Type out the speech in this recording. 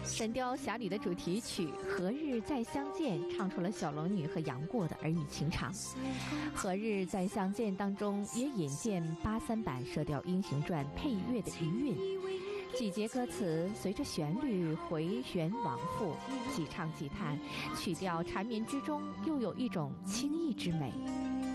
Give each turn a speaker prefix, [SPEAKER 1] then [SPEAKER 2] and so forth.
[SPEAKER 1] 《神雕侠侣》的主题曲《何日再相见》唱出了小龙女和杨过的儿女情长，《何日再相见》当中也引荐83版《射雕英雄传》配乐的余韵，几节歌词随着旋律回旋往复，即唱即叹，曲调缠绵之中又有一种轻逸之美。